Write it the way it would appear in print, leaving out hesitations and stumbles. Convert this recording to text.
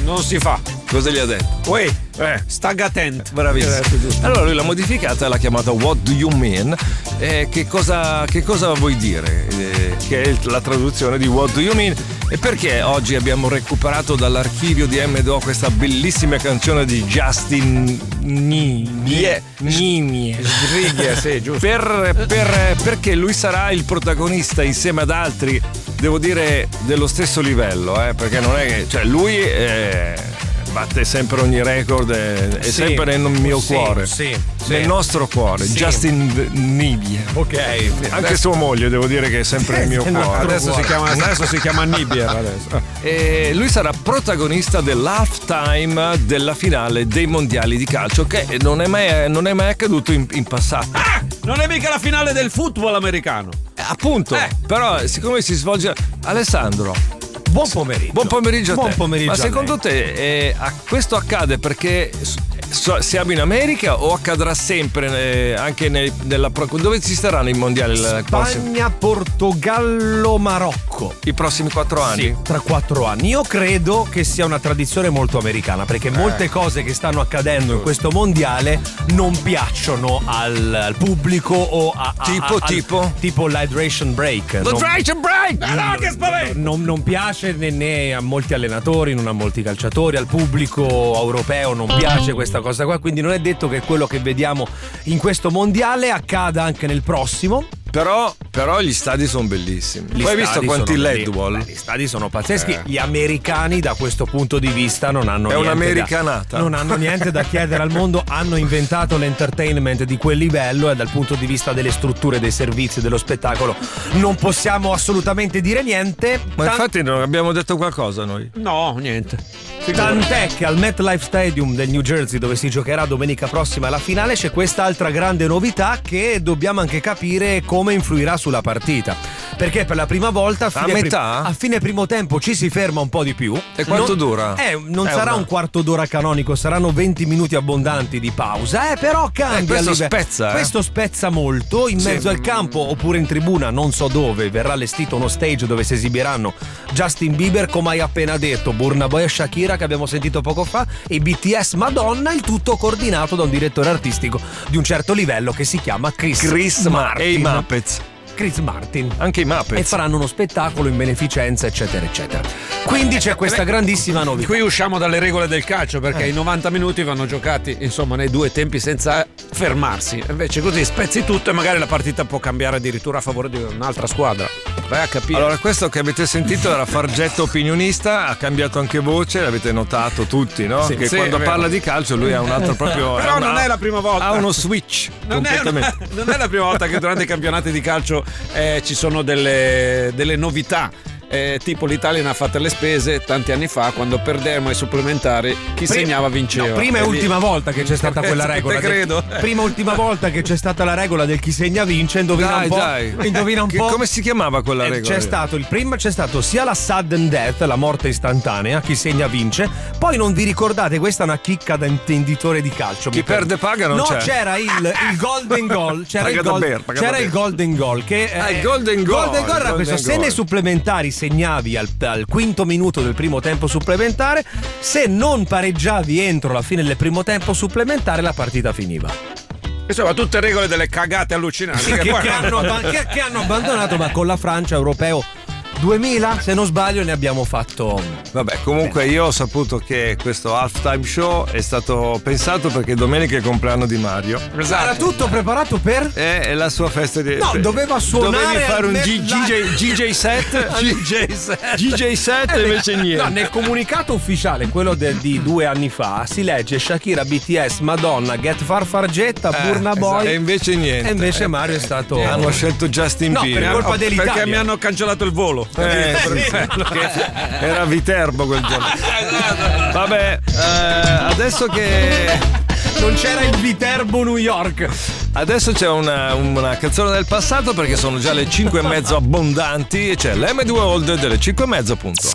Non si fa. Cosa gli ha detto? Uè, stag attent. Bravissimo. Allora lui l'ha modificata e l'ha chiamata What Do You Mean? Che cosa vuoi dire? Che è la traduzione di What Do You Mean? E perché oggi abbiamo recuperato dall'archivio di M2O questa bellissima canzone di Justin Nimie, sì, giusto. perché lui sarà il protagonista insieme ad altri, devo dire, dello stesso livello, perché non è che, cioè lui batte sempre ogni record, è sempre nel mio cuore, nel nostro cuore, Justin Nibier. Ok. Anche sua moglie, devo dire che è sempre nel mio cuore. Adesso si chiama Nibier adesso. E lui sarà protagonista dell'halftime della finale dei mondiali di calcio, che non è mai accaduto in passato. Non è mica la finale del football americano. Appunto, però siccome si svolge, Alessandro, buon pomeriggio. Buon pomeriggio a te. Buon pomeriggio. Ma secondo te questo accade perché siamo in America o accadrà sempre anche dove ci saranno i mondiali? Spagna, Portogallo, Marocco. I prossimi 4 anni? Sì, tra 4 anni. Io credo che sia una tradizione molto americana, perché molte cose che stanno accadendo in questo mondiale non piacciono al pubblico o tipo l'hydration break. L'hydration break! No, che spavento! Non piace né a molti allenatori, non a molti calciatori, al pubblico europeo non piace questa cosa qua, quindi non è detto che quello che vediamo in questo mondiale accada anche nel prossimo. Però gli stadi sono bellissimi. Poi hai visto quanti LED wall? Gli stadi sono pazzeschi. Gli americani da questo punto di vista non hanno non hanno niente da chiedere al mondo. Hanno inventato l'entertainment di quel livello e dal punto di vista delle strutture, dei servizi, dello spettacolo non possiamo assolutamente dire niente. Ma infatti non abbiamo detto qualcosa noi? No, niente. Tant'è che al MetLife Stadium del New Jersey, dove si giocherà domenica prossima la finale, c'è quest'altra grande novità che dobbiamo anche capire come influirà sulla partita, perché per la prima volta a fine primo tempo ci si ferma un po' di più. E quanto dura? Non sarà un quarto d'ora canonico, saranno 20 minuti abbondanti di pausa, però cambia. Questo spezza molto. In mezzo al campo oppure in tribuna, non so dove, verrà allestito uno stage dove si esibiranno Justin Bieber, come hai appena detto, Burna Boy e Shakira, che abbiamo sentito poco fa, e BTS, Madonna, il tutto coordinato da un direttore artistico di un certo livello che si chiama Chris Martin. E i Muppets. Chris Martin. Anche i Muppets. E faranno uno spettacolo in beneficenza, eccetera, eccetera. Quindi c'è questa grandissima novità. Qui usciamo dalle regole del calcio, perché i 90 minuti vanno giocati, insomma, nei due tempi senza fermarsi. Invece così spezzi tutto e magari la partita può cambiare addirittura a favore di un'altra squadra. Vai a capire. Allora, questo che avete sentito era Fargetto opinionista, ha cambiato anche voce, l'avete notato tutti, no? Sì, che quando parla di calcio lui ha un altro proprio. Però non è la prima volta. Ha uno switch. Non è la prima volta che durante i campionati di calcio ci sono delle novità. Tipo l'Italia ne ha fatte le spese tanti anni fa, quando perdemmo ai supplementari, chi segnava vinceva. No, prima e ultima volta che c'è stata quella regola. Credo. Prima e ultima volta che c'è stata la regola del chi segna vince. Indovina un po'. Come si chiamava quella regola? C'è stato sia la sudden death, la morte istantanea, chi segna vince. Poi non vi ricordate, questa è una chicca da intenditore di calcio. Chi perde paga, non c'è. No, c'era il golden goal. C'era il golden goal. Il golden goal era questo. Se nei supplementari segnavi al quinto minuto del primo tempo supplementare, se non pareggiavi entro la fine del primo tempo supplementare, la partita finiva. Insomma, tutte regole delle cagate allucinanti che hanno abbandonato, ma con la Francia europeo 2000, se non sbaglio, ne abbiamo fatto. Vabbè, comunque io ho saputo che questo halftime show è stato pensato perché domenica è il compleanno di Mario. Esatto. Era tutto preparato per? È la sua festa di. No, doveva suonare. Dovevi fare un DJ set. DJ set invece niente. No, nel comunicato ufficiale, quello di 2 anni fa, si legge Shakira, BTS, Madonna, Get Fargetta, Burna Boy. E invece niente. E invece Mario è stato. Hanno scelto Justin Bieber. Per colpa dell'Italia. Perché mi hanno cancellato il volo. Era Viterbo quel giorno. Vabbè, adesso che non c'era il Viterbo New York, adesso c'è una canzone del passato, perché sono già le 5:30 abbondanti e c'è l'M2 Old delle 5:30 appunto.